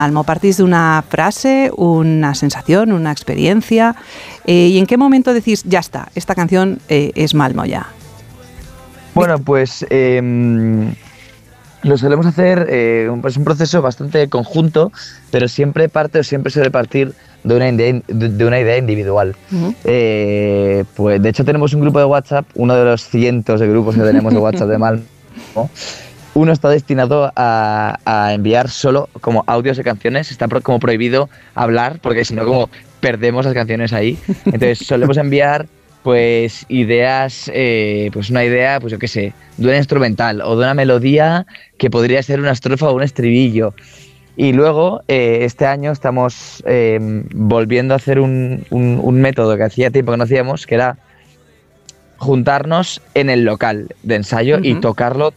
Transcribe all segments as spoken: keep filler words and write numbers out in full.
Malmo? ¿Partís de una frase, una sensación, una experiencia? Eh, ¿Y en qué momento decís, ya está, esta canción eh, es Malmo ya? Bueno, pues eh, lo solemos hacer, eh, es un proceso bastante conjunto, pero siempre parte o siempre suele partir de una idea, de una idea individual. Uh-huh. Eh, pues de hecho tenemos un grupo de WhatsApp, uno de los cientos de grupos que tenemos de WhatsApp de Malmo. Uno está destinado a, a enviar solo como audios de canciones, está pro, como prohibido hablar, porque si no como perdemos las canciones ahí. Entonces solemos enviar pues ideas, eh, pues una idea, pues yo qué sé, de una instrumental o de una melodía que podría ser una estrofa o un estribillo. Y luego, eh, este año estamos eh, volviendo a hacer un, un, un método que hacía tiempo que no hacíamos, que era juntarnos en el local de ensayo uh-huh. y tocarlo.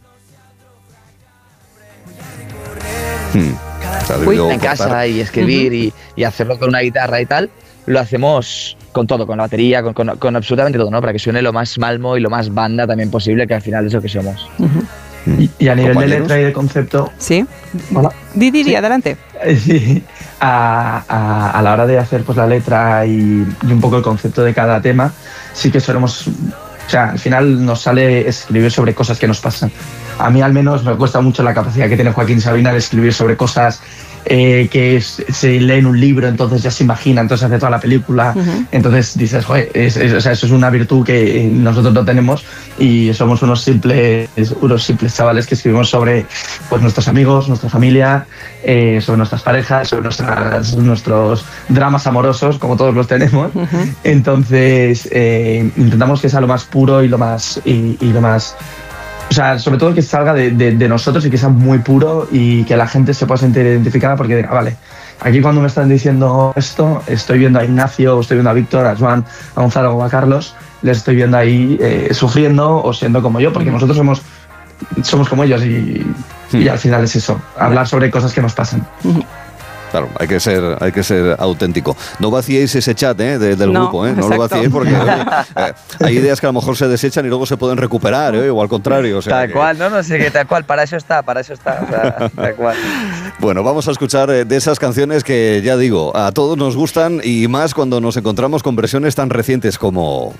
Hmm. Uy, en casa y escribir uh-huh. y, y hacerlo con una guitarra y tal. Lo hacemos con todo, con la batería, con, con, con absolutamente todo, ¿no? Para que suene lo más Malmo y lo más banda también posible, que al final es lo que somos. Uh-huh. Y, y a nivel de letra y de concepto... Sí. Hola. Di, di, di, sí. adelante. Sí. A, a, a la hora de hacer pues la letra y, y un poco el concepto de cada tema, sí que solemos... O sea, al final nos sale escribir sobre cosas que nos pasan. A mí al menos me cuesta mucho la capacidad que tiene Joaquín Sabina de escribir sobre cosas eh, que es, se lee en un libro, entonces ya se imagina, entonces hace toda la película. Uh-huh. Entonces dices, joder, es, es, o sea, eso es una virtud que nosotros no tenemos y somos unos simples, unos simples chavales que escribimos sobre pues, nuestros amigos, nuestra familia, eh, sobre nuestras parejas, sobre nuestras, nuestros dramas amorosos, como todos los tenemos. Uh-huh. Entonces eh, intentamos que sea lo más puro y lo más... Y, y lo más O sea, sobre todo que salga de, de, de nosotros y que sea muy puro y que la gente se pueda sentir identificada porque diga, vale, aquí cuando me están diciendo esto, estoy viendo a Ignacio, estoy viendo a Víctor, a Joan, a Gonzalo o a Carlos, les estoy viendo ahí eh, sufriendo o siendo como yo, porque nosotros somos, somos como ellos y, y al final es eso, hablar sobre cosas que nos pasan. Claro, hay que ser, hay que ser auténtico. No vaciéis ese chat ¿eh? de, del no, grupo, ¿eh? no exacto. lo vaciéis porque oye, eh, hay ideas que a lo mejor se desechan y luego se pueden recuperar, ¿eh? o al contrario. O sea, tal que... cual, no, no sé qué, tal cual, para eso está, para eso está, o sea, tal cual. Bueno, vamos a escuchar de esas canciones que ya digo, a todos nos gustan y más cuando nos encontramos con versiones tan recientes como